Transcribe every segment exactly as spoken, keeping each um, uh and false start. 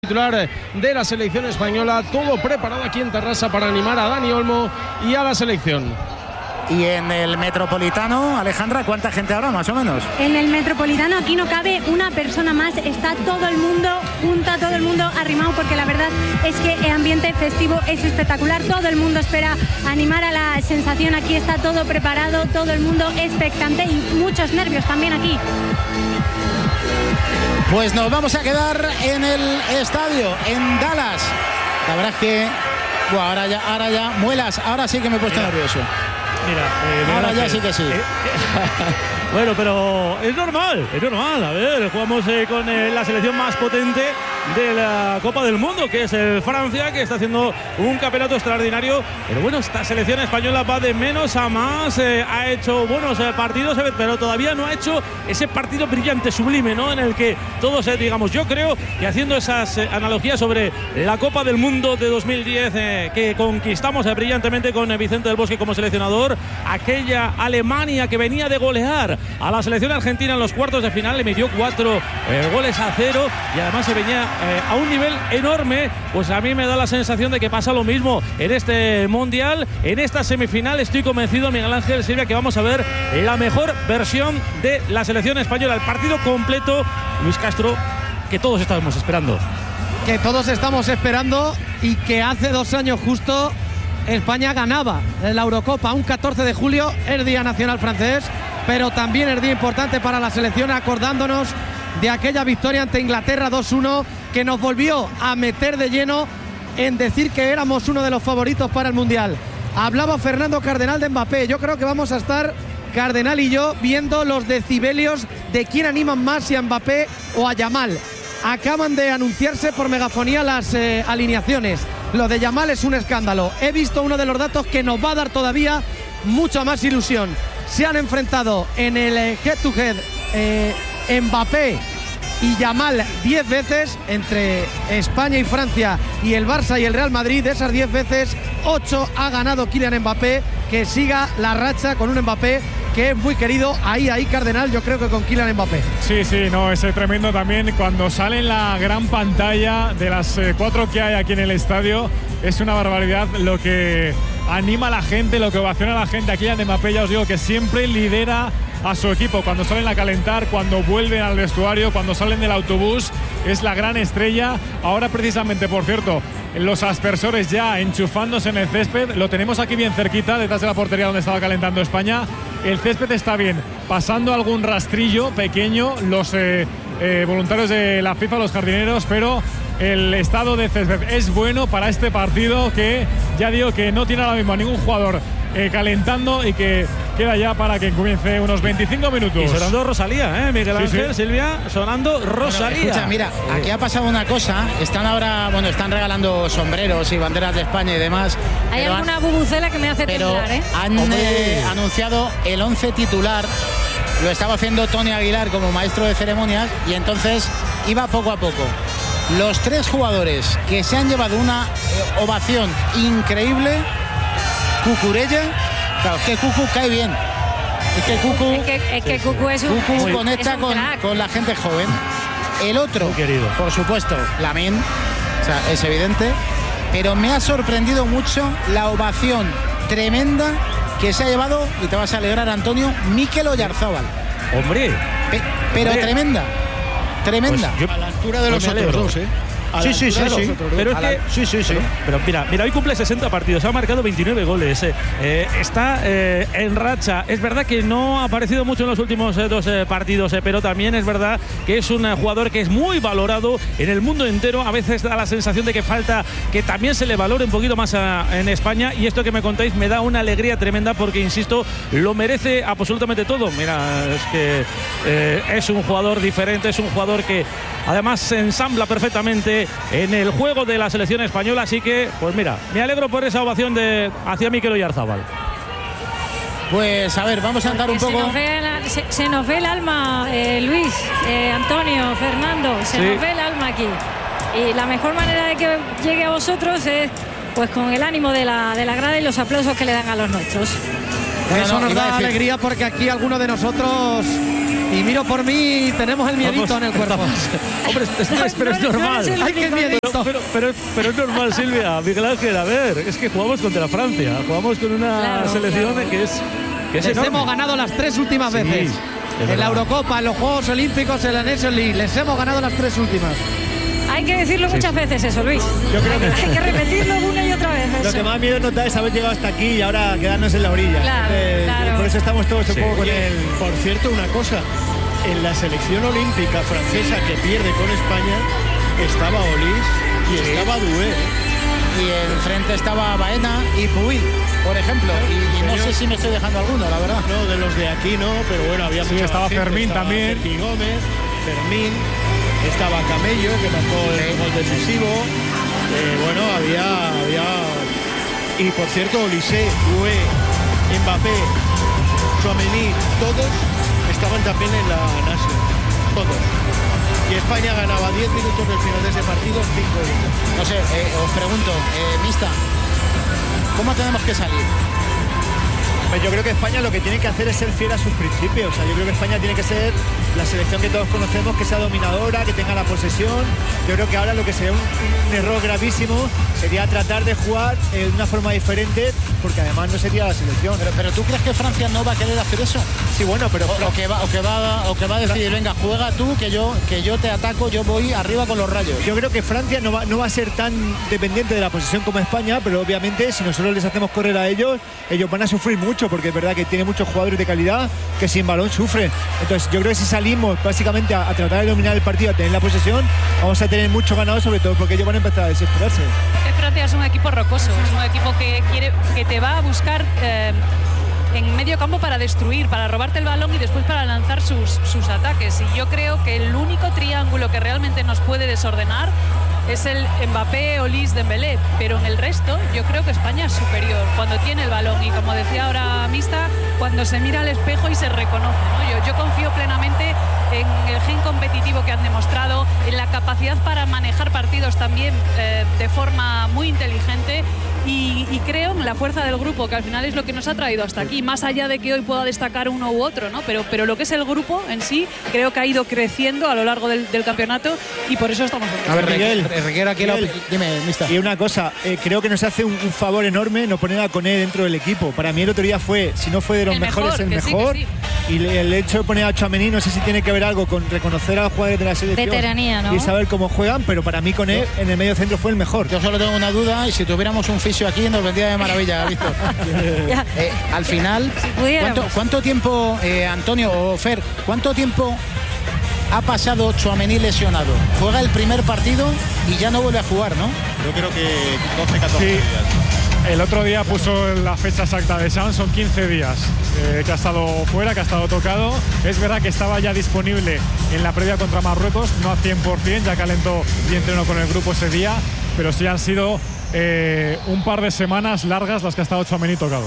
titular de la selección española. Todo preparado aquí en Tarrasa para animar a Dani Olmo y a la selección. Y en el Metropolitano, Alejandra, ¿cuánta gente habrá más o menos? En el Metropolitano aquí no cabe una persona más, está todo el mundo junta, todo el mundo arrimado, porque la verdad es que el ambiente festivo es espectacular, todo el mundo espera animar a la sensación, aquí está todo preparado, todo el mundo expectante y muchos nervios también aquí. Pues nos vamos a quedar en el estadio, en Dallas. La verdad es que, bueno, ahora ya, ahora ya, muelas, ahora sí que me he puesto Mira. nervioso. Mira, eh, ahora ya que, sí que sí. Eh, bueno, pero es normal, es normal. A ver, jugamos eh, con eh, la selección más potente de la Copa del Mundo, que es eh, Francia, que está haciendo un campeonato extraordinario. Pero bueno, esta selección española va de menos a más. Eh, ha hecho buenos eh, partidos, eh, pero todavía no ha hecho ese partido brillante, sublime, ¿no? En el que todos, eh, digamos, yo creo que haciendo esas eh, analogías sobre la Copa del Mundo de dos mil diez, eh, que conquistamos eh, brillantemente con eh, Vicente del Bosque como seleccionador, aquella Alemania que venía de golear a la selección argentina en los cuartos de final, le metió cuatro eh, goles a cero y además se venía eh, a un nivel enorme. Pues a mí me da la sensación de que pasa lo mismo en este mundial, en esta semifinal. Estoy convencido, Miguel Ángel, Silvia, que vamos a ver la mejor versión de la selección española, el partido completo, Luis Castro, que todos estábamos esperando. Que todos estamos esperando y que hace dos años justo España ganaba en la Eurocopa. Un catorce de julio es día nacional francés, pero también es día importante para la selección, acordándonos de aquella victoria ante Inglaterra dos uno, que nos volvió a meter de lleno en decir que éramos uno de los favoritos para el Mundial. Hablaba Fernando Cardenal de Mbappé. Yo creo que vamos a estar, Cardenal y yo, viendo los decibelios de quién animan más, si a Mbappé o a Yamal. Acaban de anunciarse por megafonía las eh, alineaciones. Lo de Yamal es un escándalo. He visto uno de los datos que nos va a dar todavía mucha más ilusión. Se han enfrentado en el eh, head to head eh, Mbappé y Yamal diez veces entre España y Francia y el Barça y el Real Madrid. De esas diez veces, ocho ha ganado Kylian Mbappé. Que siga la racha con un Mbappé que es muy querido. Ahí, ahí, Cardenal, yo creo que con Kylian Mbappé. Sí, sí, no, es tremendo también cuando sale en la gran pantalla de las eh, cuatro que hay aquí en el estadio. Es una barbaridad lo que anima a la gente, lo que ovaciona a la gente. Kylian Mbappé, ya os digo que siempre lidera a su equipo cuando salen a calentar, cuando vuelven al vestuario, cuando salen del autobús. Es la gran estrella. Ahora precisamente, por cierto, los aspersores ya enchufándose en el césped. Lo tenemos aquí bien cerquita, detrás de la portería donde estaba calentando España. El césped está bien, pasando algún rastrillo pequeño los eh, eh, voluntarios de la FIFA, los jardineros, pero el estado de césped es bueno para este partido, que ya digo que no tiene ahora mismo a ningún jugador eh, calentando y que queda ya para que comience unos veinticinco minutos. Y sonando Rosalía, ¿eh, Miguel Ángel? Sí, sí. Silvia, sonando Rosalía. Bueno, escucha, mira, aquí ha pasado una cosa. Están ahora, bueno, están regalando sombreros y banderas de España y demás. Hay alguna han, bubucela que me hace pero temblar, ¿eh? han eh, anunciado el once titular. Lo estaba haciendo Tony Aguilar como maestro de ceremonias y entonces iba poco a poco. Los tres jugadores que se han llevado una eh, ovación increíble. Cucurella, claro, es que Cucu cae bien. Es que Cucu, es que, es que Cucu es un, Cucu es un, conecta es un con, con la gente joven. El otro, por supuesto, Lamine, o sea, es evidente. Pero me ha sorprendido mucho la ovación tremenda que se ha llevado, y te vas a alegrar, Antonio, Mikel Oyarzábal. Hombre, Pe pero hombre. tremenda, tremenda. Pues yo, a la altura de los pues otros dos, ¿eh? Sí, sí, sí, sí. Pero es la, que, sí, sí, sí. Pero, pero mira, mira, hoy cumple sesenta partidos, ha marcado veintinueve goles. Eh, eh, está eh, en racha. Es verdad que no ha aparecido mucho en los últimos eh, dos eh, partidos, eh, pero también es verdad que es un eh, jugador que es muy valorado en el mundo entero. A veces da la sensación de que falta que también se le valore un poquito más a, en España. Y esto que me contáis me da una alegría tremenda porque, insisto, lo merece absolutamente todo. Mira, es que eh, es un jugador diferente, es un jugador que además se ensambla perfectamente en el juego de la selección española, así que, pues mira, me alegro por esa ovación de hacia Mikel Oyarzábal. Pues a ver, vamos a andar un se poco. Nos ve la, se, se nos ve el alma, eh, Luis, eh, Antonio, Fernando, se sí. nos ve el alma aquí. Y la mejor manera de que llegue a vosotros es pues con el ánimo de la, de la grada y los aplausos que le dan a los nuestros. Bueno, eso no, nos da alegría porque aquí algunos de nosotros, y miro por mí, tenemos el miedito Vamos, en el cuerpo. Hombre, es, es, pero es normal. Hay que miedo. Pero, pero, pero es normal, Silvia, Miguel Ángel, a ver, es que jugamos contra Francia, jugamos con una claro, selección claro. que es, que es Les enorme. hemos ganado las tres últimas Sí, veces. es En verdad. la Eurocopa, en los Juegos Olímpicos, en la Nations League. Les hemos ganado las tres últimas. Hay que decirlo muchas veces eso, Luis. Yo creo que Hay que repetirlo una y otra vez. lo eso. que más miedo nos da es haber llegado hasta aquí y ahora quedarnos en la orilla. Claro, Eh, claro. Por eso estamos todos un Sí. poco con Oye, el... por cierto, una cosa. En la selección olímpica francesa que pierde con España estaba Olís y Sí. estaba Doué. Y enfrente estaba Baena y Puig, por ejemplo. Y, y no sé si me estoy dejando alguno, la verdad. No, de los de aquí no, pero bueno, había Sí, mucha estaba más gente. Fermín Estaba también. Sergi Gómez, Fermín, estaba Camello, que marcó el Sí. gol decisivo. Eh, bueno, había, había... Y por cierto, Olise, Doué, Mbappé, Tchouaméni, todos estaban también en la Nación. Todos. Y España ganaba diez minutos del final de ese partido, cinco minutos. No sé, eh, os pregunto, eh, Mista, ¿cómo tenemos que salir? Pues yo creo que España lo que tiene que hacer es ser fiel a sus principios. O sea, yo creo que España tiene que ser la selección que todos conocemos, que sea dominadora, que tenga la posesión. Yo creo que ahora lo que sería un, un error gravísimo sería tratar de jugar eh, de una forma diferente, porque además no sería la selección. Pero, pero ¿tú crees que Francia no va a querer hacer eso? Sí, bueno, pero O, o que va, o, que va, o que va a decir, venga, juega tú, que yo, que yo te ataco, yo voy arriba con los rayos. yo creo que Francia no va, no va a ser tan dependiente de la posesión como España, pero obviamente si nosotros les hacemos correr a ellos, ellos van a sufrir mucho, porque es verdad que tiene muchos jugadores de calidad que sin balón sufren. Entonces yo creo que si salimos básicamente a, a tratar de dominar el partido, a tener la posesión, vamos a tener mucho ganado, sobre todo porque ellos van a empezar a desesperarse. Que Francia es un equipo rocoso, es un equipo que quiere, que te va a buscar eh, en medio campo para destruir, para robarte el balón y después para lanzar sus, sus ataques. Y yo creo que el único triángulo que realmente nos puede desordenar es el Mbappé, Olís, Dembélé, pero en el resto yo creo que España es superior cuando tiene el balón y, como decía ahora Mista, cuando se mira al espejo y se reconoce, ¿no? Yo, yo confío plenamente en el gen competitivo que han demostrado, en la capacidad para manejar partidos también eh, de forma muy inteligente y, y creo en la fuerza del grupo, que al final es lo que nos ha traído hasta aquí, más allá de que hoy pueda destacar uno u otro, ¿no? Pero, pero lo que es el grupo en sí creo que ha ido creciendo a lo largo del, del campeonato y por eso estamos A ver, Miguel, requiero, requiero aquí la Miguel. opi- Dime, Mista. Y una cosa, eh, creo que nos hace un, un favor enorme no poner a Koné dentro del equipo. Para mí el otro día fue, si no fue de los El mejores, mejor, el que sí, mejor. que sí. Y le- el hecho de poner a Tchouaméni, no sé si tiene que ver algo con reconocer a los jugadores de la selección Veteranía, ¿no? y saber cómo juegan, pero para mí Koné en el medio centro fue el mejor. Yo solo tengo una duda, y si tuviéramos un fisio aquí nos vendría de maravilla, Víctor. Ya. Eh, al final, pudiéramos. ¿cuánto, cuánto tiempo, eh, Antonio o Fer, cuánto tiempo ha pasado Tchouaméni lesionado? Juega el primer partido y ya no vuelve a jugar, ¿no? Yo creo que doce, catorce Sí. días. El otro día puso la fecha exacta de Sanz, son quince días eh, que ha estado fuera, que ha estado tocado. Es verdad que estaba ya disponible en la previa contra Marruecos, no a cien por cien, ya calentó y entrenó con el grupo ese día, pero sí han sido eh, un par de semanas largas las que ha estado Tchouaméni tocado.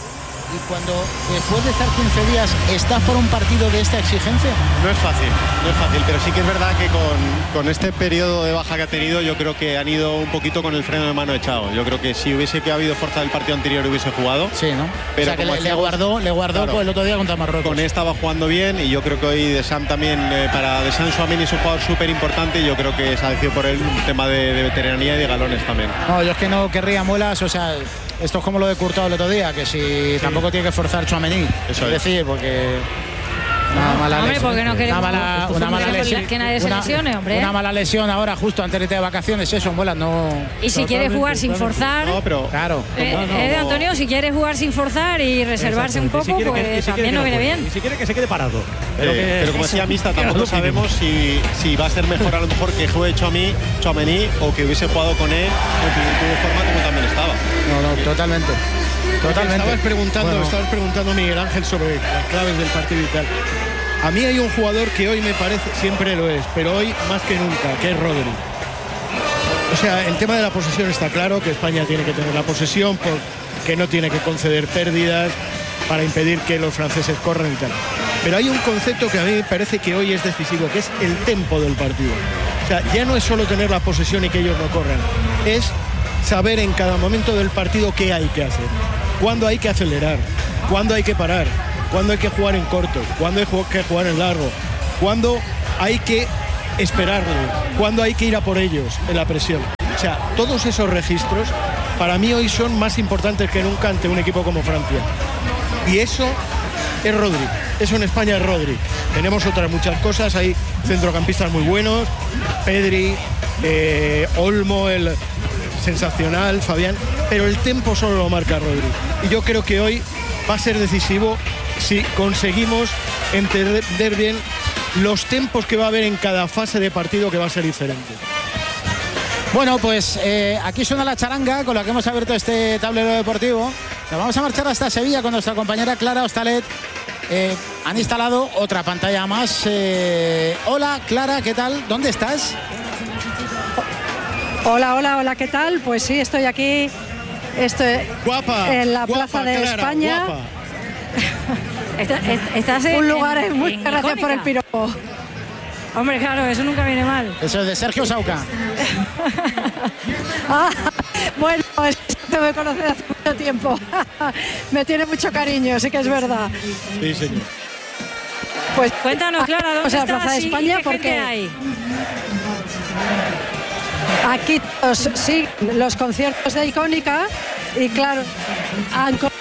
Y cuando después de estar quince días estás por un partido de esta exigencia. No es fácil, no es fácil, pero sí que es verdad que con, con este periodo de baja que ha tenido, yo creo que han ido un poquito con el freno de mano echado. Yo creo que si hubiese que habido fuerza del partido anterior hubiese jugado. Sí, ¿no? Pero o sea que como le, le decíamos, guardó, le guardó claro, pues, el otro día contra Marruecos. Koné estaba jugando bien y yo creo que hoy Deschamps también, eh, para Deschamps Tchouaméni es un jugador súper importante y yo creo que se ha decidido por él un tema de, de veteranía y de galones también. No, yo es que no querría muelas, o sea, esto es como lo de Courtois el otro día, que si tampoco tiene que forzar Tchouaméni. Eso es es. decir, porque una mala Hombre, lesión. porque no queremos- una mala, una mala queremos lesión. que nadie se una- lesione, hombre. Una mala lesión ahora justo antes de irte de vacaciones, eso, muelas, no. Y si quiere jugar sin forzar, No, pero Claro. eh, no, no, eh, no. Antonio, si quiere jugar sin forzar y reservarse un Exacto, y si poco, quiere que- y pues si quiere también que no viene juegue, bien. Y si quiere que se quede parado. Pero, Eh, que- pero como eso. decía Mista, Que tampoco lo mínimo. sabemos si, si va a ser mejor a lo mejor que juegue Tchouaméni, Tchouaméni o que hubiese jugado con él en plenitud de forma como también estaba. No, no, totalmente. Totalmente. Estabas preguntando, Bueno, estabas preguntando Miguel Ángel sobre las claves del partido y tal. A mí hay un jugador que hoy me parece, siempre lo es, pero hoy más que nunca, que es Rodri. O sea, el tema de la posesión está claro, que España tiene que tener la posesión, porque no tiene que conceder pérdidas para impedir que los franceses corran y tal. Pero hay un concepto que a mí me parece que hoy es decisivo, que es el tempo del partido. O sea, ya no es solo tener la posesión y que ellos no corran, es saber en cada momento del partido qué hay que hacer, cuándo hay que acelerar, cuándo hay que parar, cuándo hay que jugar en corto, cuándo hay que jugar en largo, cuándo hay que esperarlo, cuándo hay que ir a por ellos en la presión. O sea, todos esos registros para mí hoy son más importantes que nunca ante un equipo como Francia. Y eso es Rodri. Eso en España es Rodri. Tenemos otras muchas cosas, hay centrocampistas muy buenos, Pedri, eh, Olmo, el sensacional, Fabián, pero el tempo solo lo marca Rodri. Y yo creo que hoy va a ser decisivo si conseguimos entender bien los tempos que va a haber en cada fase de partido, que va a ser diferente. Bueno, pues eh, aquí suena la charanga con la que hemos abierto este tablero deportivo. Nos vamos a marchar hasta Sevilla con nuestra compañera Clara Hostalet. Eh, han instalado otra pantalla más. Eh, hola, Clara, ¿qué tal? ¿Dónde estás? Hola, hola, hola, ¿qué tal? Pues sí, estoy aquí. Estoy guapa, en la guapa, Plaza de Clara, España. Guapa. Estás, estás en, un lugar en, muy en gracias icónica. por el piropo. Hombre, claro, eso nunca viene mal. Eso es de Sergio Sauca. Ah, bueno, es que te me conoces hace mucho tiempo. Me tiene mucho cariño, sí que es verdad. Sí, señor. Pues cuéntanos, Clara, ¿dónde o sea, estás Plaza de y- España, y qué porque gente hay? aquí los, sí, los conciertos de Icónica y claro, han co-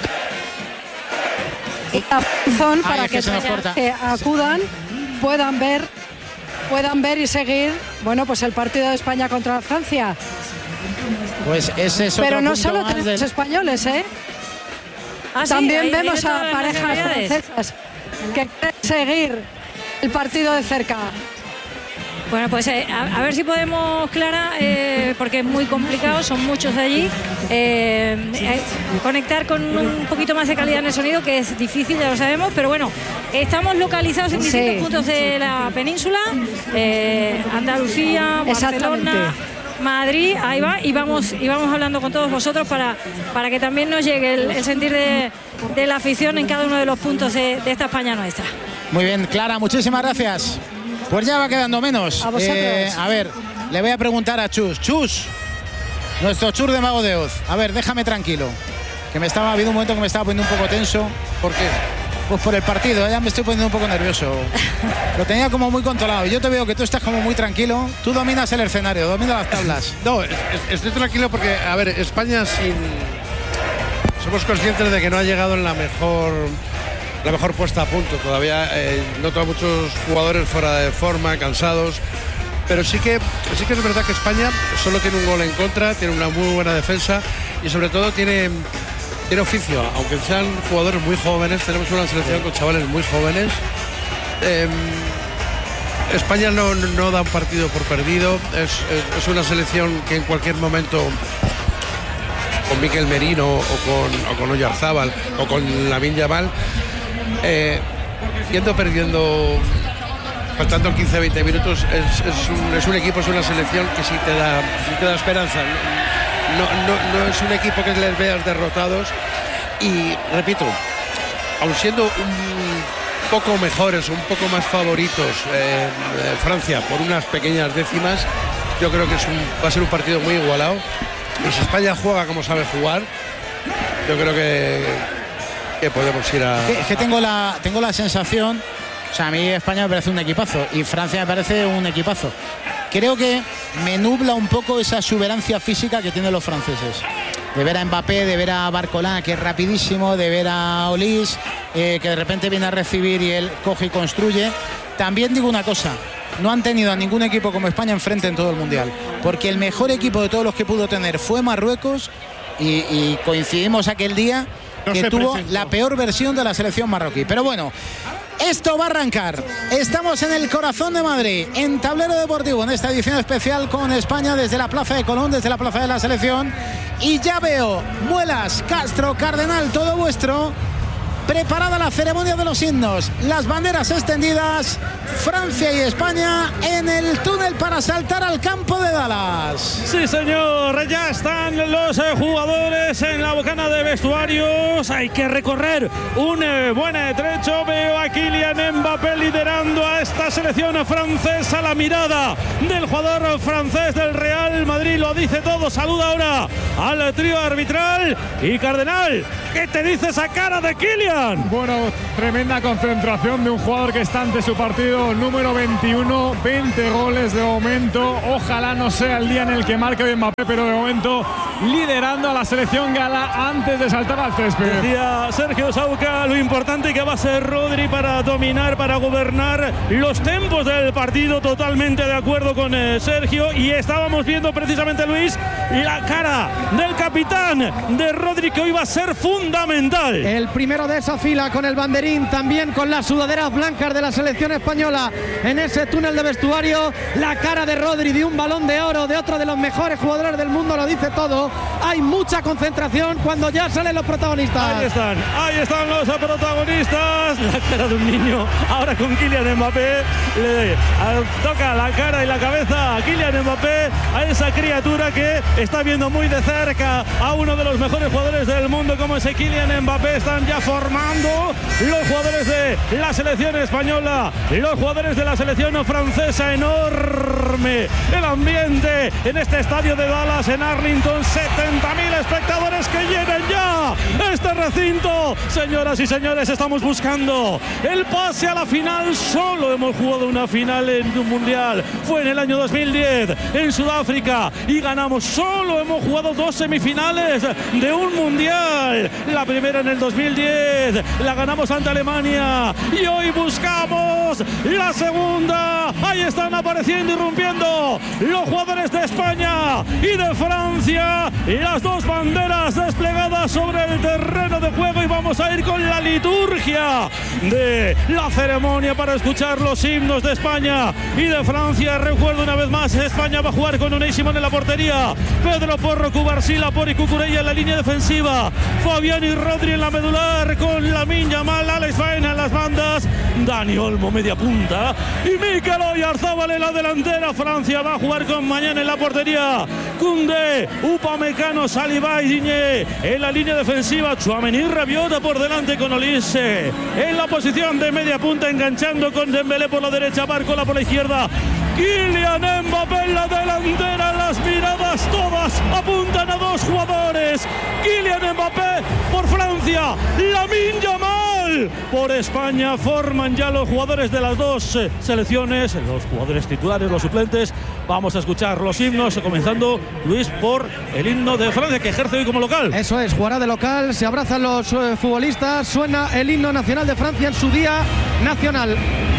una función Ay, para es que que, se nos todos corta. que acudan puedan ver puedan ver y seguir, bueno, pues el partido de España contra Francia. Pues ese es otro Pero no punto solo más tenemos del- españoles, ¿eh? Ah, sí, También hay- hay vemos de todas a las parejas nacionalidades. francesas que quieren seguir el partido de cerca. Bueno, pues eh, a, a ver si podemos, Clara, eh, porque es muy complicado, son muchos de allí, eh, eh, conectar con un poquito más de calidad en el sonido, que es difícil, ya lo sabemos, pero bueno, estamos localizados en Sí. distintos puntos de la península, eh, Andalucía, Barcelona, Exactamente. Madrid, ahí va, y vamos, y vamos hablando con todos vosotros para, para que también nos llegue el, el sentir de, de la afición en cada uno de los puntos de, de esta España nuestra. Muy bien, Clara, muchísimas gracias. Pues ya va quedando menos. A vosotros. Eh, a ver, le voy a preguntar a Chus. Chus, nuestro Chus de Mago de Oz. A ver, déjame tranquilo. Que me estaba, ha habido un momento que me estaba poniendo un poco tenso. ¿Por qué? Pues por el partido, ya me estoy poniendo un poco nervioso. Lo tenía como muy controlado. Yo te veo que tú estás como muy tranquilo. Tú dominas el escenario, dominas las tablas. No, es- es- estoy tranquilo porque, a ver, España sin... Somos conscientes de que no ha llegado en la mejor la mejor puesta a punto. Todavía eh, noto a muchos jugadores fuera de forma, cansados. Pero sí que, sí que es verdad que España solo tiene un gol en contra, tiene una muy buena defensa y sobre todo tiene, tiene oficio. Aunque sean jugadores muy jóvenes, tenemos una selección con chavales muy jóvenes. Eh, España no, no da un partido por perdido, es, es- es una selección que en cualquier momento, con Mikel Merino o con, o con Oyarzábal o con Lamine Yamal, eh, yendo perdiendo, faltando quince a veinte minutos, es, es un, es un equipo, es una selección que sí te da, sí te da esperanza. No, no, no es un equipo que les veas derrotados y, repito, aun siendo un poco mejores, un poco más favoritos eh, eh, Francia por unas pequeñas décimas, yo creo que es un, va a ser un partido muy igualado y si España juega como sabe jugar, yo creo que, que podemos ir a... Es que tengo la, tengo la sensación, o sea, a mí España me parece un equipazo y Francia me parece un equipazo. Creo que me nubla un poco esa exuberancia física que tienen los franceses. De ver a Mbappé, de ver a Barcola, que es rapidísimo, de ver a Olís, eh, que de repente viene a recibir y él coge y construye. También digo una cosa, no han tenido a ningún equipo como España enfrente en todo el Mundial, porque el mejor equipo de todos los que pudo tener fue Marruecos y, y coincidimos aquel día No que se tuvo presentó. la peor versión de la selección marroquí. Pero bueno, esto va a arrancar. Estamos en el corazón de Madrid, en Tablero Deportivo, en esta edición especial con España desde la Plaza de Colón, desde la Plaza de la Selección. Y ya veo, Muelas, Castro, Cardenal, todo vuestro. Preparada la ceremonia de los himnos, las banderas extendidas, Francia y España en el túnel para saltar al campo de Dallas. Sí, señor, ya están los eh, jugadores en la bocana de vestuarios. Hay que recorrer un eh, buen eh, trecho. Veo a Kylian Mbappé liderando a esta selección francesa. La mirada del jugador francés del Real Madrid lo dice todo. Saluda ahora al trío arbitral. Y Cardenal, ¿qué te dice esa cara de Kylian? Adrián. Bueno, tremenda concentración de un jugador que está ante su partido número veintiuno, veinte goles de momento. Ojalá no sea el día en el que marque hoy Mbappé, pero de momento liderando a la selección gala antes de saltar al césped. Decía Sergio Sauca lo importante que va a ser Rodri para dominar, para gobernar los tempos del partido. Totalmente de acuerdo con eh, Sergio, y estábamos viendo precisamente, Luis, la cara del capitán de Rodri, que hoy va a ser fundamental. El primero de esa fila con el banderín, también con las sudaderas blancas de la selección española en ese túnel de vestuario. La cara de Rodri, de un Balón de Oro, de otro de los mejores jugadores del mundo, lo dice todo. Hay mucha concentración cuando ya salen los protagonistas. Ahí están, ahí están los protagonistas. La cara de un niño, ahora con Kylian Mbappé, le toca la cara y la cabeza a Kylian Mbappé, a esa criatura que está viendo muy de cerca a uno de los mejores jugadores del mundo como ese Kylian Mbappé. Están ya formando los jugadores de la selección española, los jugadores de la selección francesa. Enorme el ambiente en este estadio de Dallas, en Arlington. setenta mil espectadores que llenan ya este recinto. Señoras y señores, estamos buscando el pase a la final. Solo hemos jugado una final en un mundial, fue en el año dos mil diez en Sudáfrica, y ganamos. Solo hemos jugado dos semifinales de un mundial. La primera en el dos mil diez, la ganamos ante Alemania, y hoy buscamos la segunda. Ahí están apareciendo, irrumpiendo los jugadores de España y de Francia, y las dos banderas desplegadas sobre el terreno de juego, y vamos a ir con la liturgia de la ceremonia para escuchar los himnos de España y de Francia. Recuerdo una vez más, España va a jugar con Unai Simón en la portería, Pedro Porro, Cubarsí, Laporte y Cucurella en la línea defensiva, Fabián y Rodri en la medular, con Lamine Yamal, Alex Baena en las bandas, Dani Olmo media punta y Mikel Oyarzabal en la delantera. Francia va a jugar con Mañana en la portería, Koundé, Upamecano, Saliba y Digne en la línea defensiva, Tchouaméni, Rabiot por delante con Olise en la posición de media punta, enganchando con Dembélé por la derecha, Barcola por la izquierda, Kylian Mbappé en la delantera. Las miradas todas apuntan a dos jugadores: Kylian Mbappé por Francia, Lamine Yamal por España. Forman ya los jugadores de las dos eh, selecciones, los jugadores titulares, los suplentes. Vamos a escuchar los himnos, comenzando, Luis, por el himno de Francia, que ejerce hoy como local. Eso es, jugará de local, se abrazan los eh, futbolistas, suena el himno nacional de Francia en su día nacional.